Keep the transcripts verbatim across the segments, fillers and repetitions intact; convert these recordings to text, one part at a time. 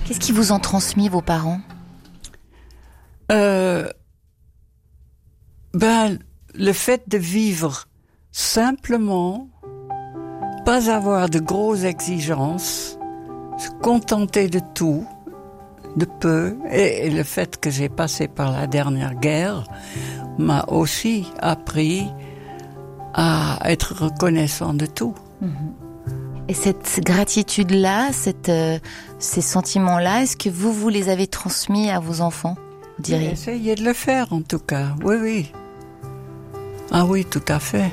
Qu'est-ce qui vous ont transmis, vos parents ? euh, Ben, le fait de vivre simplement, pas avoir de grosses exigences, se contenter de tout, de peu, et, et le fait que j'ai passé par la dernière guerre m'a aussi appris à être reconnaissant de tout. Et cette gratitude-là, cette, euh, ces sentiments-là, est-ce que vous, vous les avez transmis à vos enfants, vous diriez ? J'ai essayé de le faire, en tout cas. Oui, oui. Ah oui, tout à fait.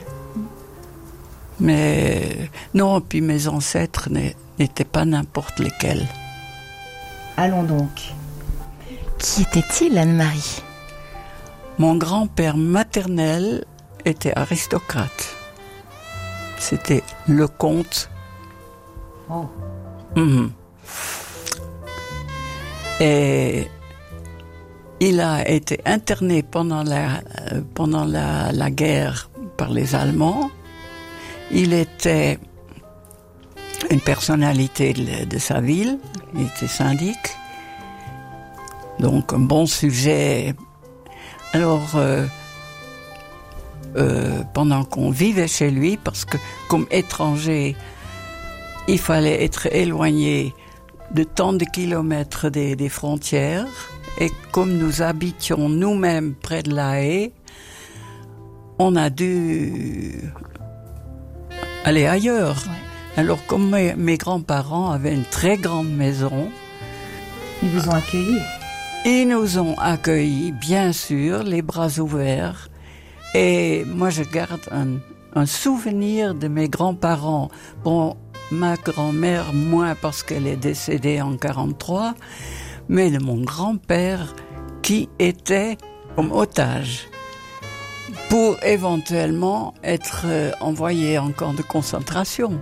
Mais non, puis mes ancêtres n'étaient pas n'importe lesquels. Allons donc. Qui était-il, Anne-Marie ? Mon grand-père maternel était aristocrate. C'était le comte. Oh. Mmh. Et il a été interné pendant la, euh, pendant la, la guerre par les Allemands. Il était une personnalité de, de sa ville. Il était syndic. Donc un bon sujet. Alors, euh, euh, pendant qu'on vivait chez lui, parce que comme étranger, il fallait être éloigné de tant de kilomètres des, des frontières. Et comme nous habitions nous-mêmes près de La Haye, on a dû aller ailleurs. Ouais. Alors comme mes, mes grands-parents avaient une très grande maison, ils vous ont accueillis. Ils nous ont accueillis, bien sûr, les bras ouverts. Et moi, je garde un, un souvenir de mes grands-parents. Bon, ma grand-mère, moins parce qu'elle est décédée en quarante-trois, mais de mon grand-père qui était comme otage pour éventuellement être envoyé en camp de concentration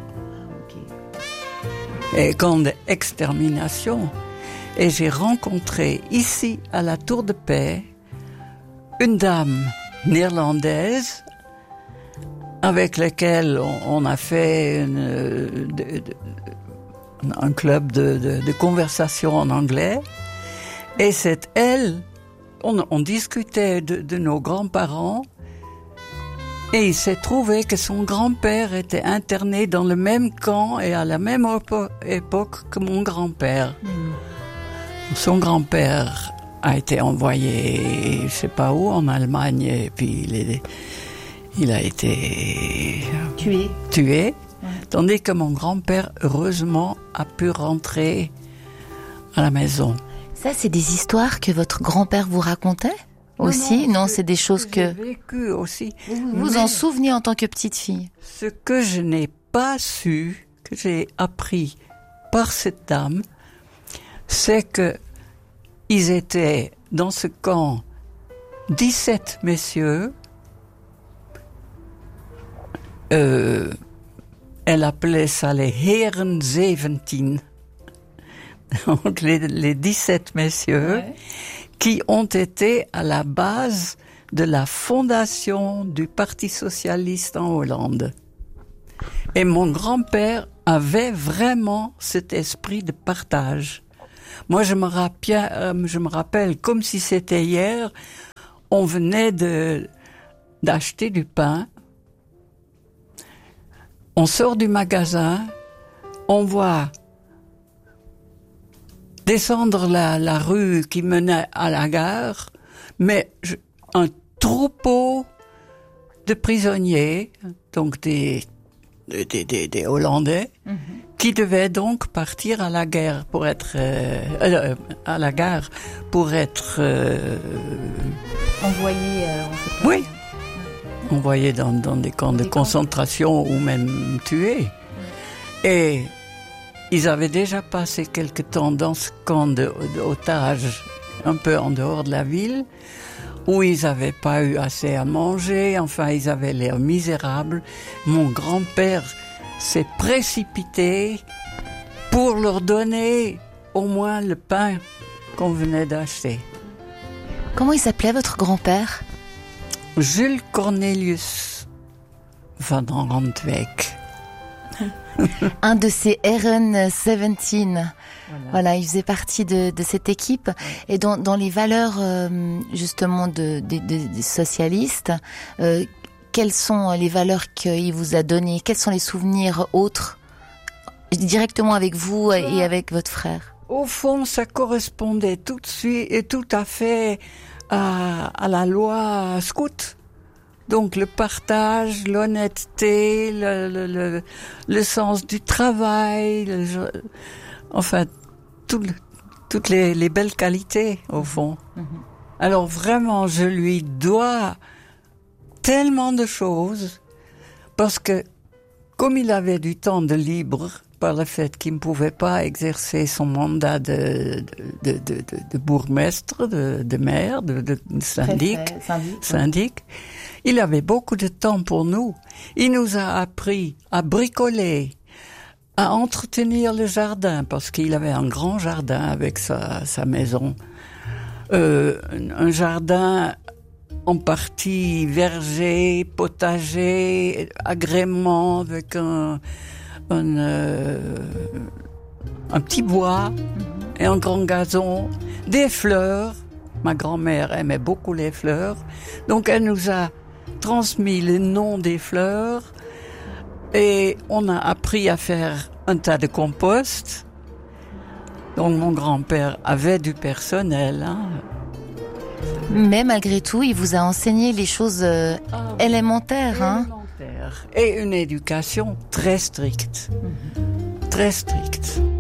et camp d'extermination. Et j'ai rencontré ici à la Tour de Paix une dame néerlandaise avec laquelle on a fait une, de, de, un club de, de, de conversation en anglais. Et c'est elle, on, on discutait de, de nos grands-parents, et il s'est trouvé que son grand-père était interné dans le même camp et à la même épo- époque que mon grand-père. Mmh. Son grand-père a été envoyé, je sais pas où, en Allemagne, et puis il, est, il a été tué. tué. Ouais. Tandis que mon grand-père, heureusement, a pu rentrer à la maison. Ça, c'est des histoires que votre grand-père vous racontait aussi ? Non, non, c'est des choses que... que... J'ai vécu aussi. Vous vous en souvenez en tant que petite fille ? Ce que je n'ai pas su, que j'ai appris par cette dame, c'est que ils étaient dans ce camp dix-sept messieurs. Euh, elle appelait ça les Heren zeventien. Donc les, les dix-sept messieurs ouais. qui ont été à la base de la fondation du Parti socialiste en Hollande. Et mon grand-père avait vraiment cet esprit de partage. Moi, je me rappelle, je me rappelle comme si c'était hier, on venait de, d'acheter du pain. On sort du magasin, on voit descendre la, la rue qui menait à la gare, mais je, un troupeau de prisonniers, donc des, des, des, des Hollandais, mm-hmm. qui devaient donc partir à la guerre pour être euh, euh, à la gare pour être euh, envoyés. Euh, on sait pas. Oui, envoyés dans, dans des camps des de camps. concentration ou même tués. Ouais. Et ils avaient déjà passé quelque temps dans ce camp d'otages, un peu en dehors de la ville, où ils n'avaient pas eu assez à manger, enfin ils avaient l'air misérables. Mon grand-père s'est précipité pour leur donner au moins le pain qu'on venait d'acheter. Comment il s'appelait votre grand-père ? Jules Cornelius van Rantwijk. Un de ces Aaron dix-sept. Voilà. Voilà, il faisait partie de, de cette équipe. Ouais. Et dans, dans les valeurs, euh, justement, de, de, de, des socialistes, euh, quelles sont les valeurs qu'il vous a données? Quels sont les souvenirs autres, directement avec vous ouais. et avec votre frère? Au fond, ça correspondait tout de suite et tout à fait à, à la loi scout. Donc le partage, l'honnêteté, le, le, le, le sens du travail, le, enfin tout, toutes les, les belles qualités au fond. Mm-hmm. Alors vraiment, je lui dois tellement de choses parce que comme il avait du temps de libre par le fait qu'il ne pouvait pas exercer son mandat de, de, de, de, de, de bourgmestre, de, de maire, de, de syndic, syndic, syndic ouais. Il avait beaucoup de temps pour nous. Il nous a appris à bricoler, à entretenir le jardin, parce qu'il avait un grand jardin avec sa, sa maison. Euh, un jardin en partie verger, potager, agrément avec un, un, euh, un petit bois et un grand gazon, des fleurs. Ma grand-mère aimait beaucoup les fleurs, donc elle nous a transmis les noms des fleurs et on a appris à faire un tas de compost. Donc mon grand-père avait du personnel. Hein. Mais malgré tout, il vous a enseigné les choses euh, ah, élémentaires. Hein. Élémentaires. Et une éducation très stricte. Mmh. Très stricte.